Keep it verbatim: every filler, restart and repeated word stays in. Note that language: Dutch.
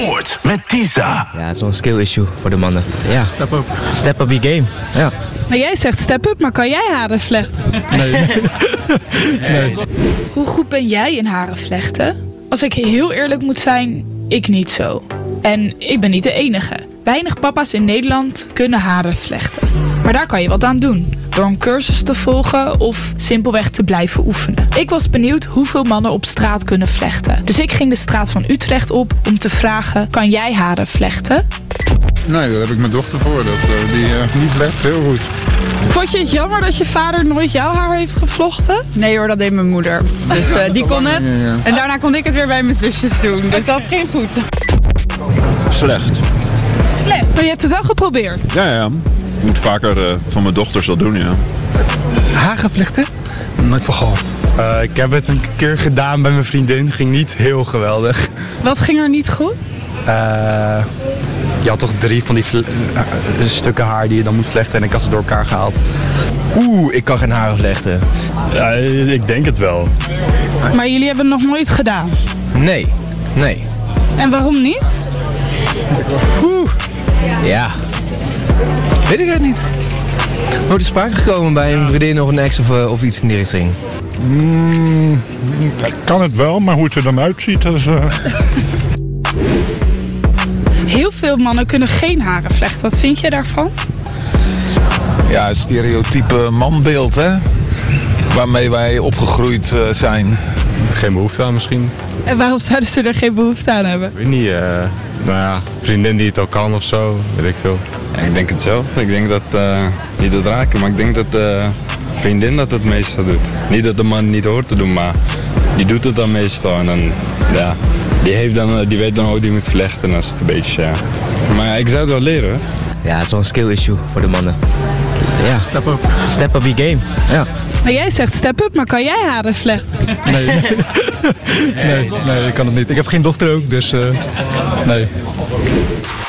Sport met Tisa. Ja, het is wel een skill issue voor de mannen. Ja. Step up. Step up your game. Ja. Maar jij zegt step up, maar kan jij haren vlechten? Nee. nee. Hoe goed ben jij in haren vlechten? Als ik heel eerlijk moet zijn, ik niet zo. En ik ben niet de enige. Weinig papa's in Nederland kunnen haren vlechten. Maar daar kan je wat aan doen. Door een cursus te volgen of simpelweg te blijven oefenen. Ik was benieuwd hoeveel mannen op straat kunnen vlechten. Dus ik ging de straat van Utrecht op om te vragen, kan jij haren vlechten? Nee, daar heb ik mijn dochter voor. Dat, uh, die, uh, die vlecht heel goed. Vond je het jammer dat je vader nooit jouw haar heeft gevlochten? Nee hoor, dat deed mijn moeder. Dus uh, die kon het. Ja, ja. En daarna kon ik het weer bij mijn zusjes doen. Dus dat ging goed. Slecht. Slecht, maar je hebt het wel geprobeerd. Ja, ja. Ik moet vaker uh, van mijn dochters dat doen, ja. Haargevlechten? Nooit van gehoord. Uh, ik heb het een keer gedaan bij mijn vriendin. Ging niet heel geweldig. Wat ging er niet goed? Uh, je had toch drie van die vle- uh, stukken haar die je dan moet vlechten en ik had ze door elkaar gehaald. Oeh, ik kan geen haren vlechten. Ja, ik denk het wel. Maar jullie hebben het nog nooit gedaan. Nee, nee. En waarom niet? Oeh. Ja. Weet ik het niet. Nooit te sprake gekomen bij een vriendin of een ex of, uh, of iets in die richting. Mm, kan het wel, maar hoe het er dan uitziet, dat is... Uh... Heel veel mannen kunnen geen haren vlechten. Wat vind je daarvan? Ja, het stereotype manbeeld, hè? Waarmee wij opgegroeid uh, zijn. Geen behoefte aan misschien. En waarom zouden ze er geen behoefte aan hebben? Ik weet niet, uh, nou ja, vriendin die het al kan of zo, weet ik veel. Ja, ik denk hetzelfde. Ik denk dat, uh, niet het raken, maar ik denk dat de vriendin dat het meestal doet. Niet dat de man niet hoort te doen, maar die doet het dan meestal. En dan, ja, die, heeft dan, die weet dan hoe die moet vlechten als het een beetje, ja. Maar ja, ik zou het wel leren, hoor. Ja, het is wel een skill issue voor de mannen. Ja. Step up. Step up your game. Ja. Maar jij zegt step up, maar kan jij haren vlechten? Nee. nee, nee, ik kan het niet. Ik heb geen dochter ook, dus uh, nee.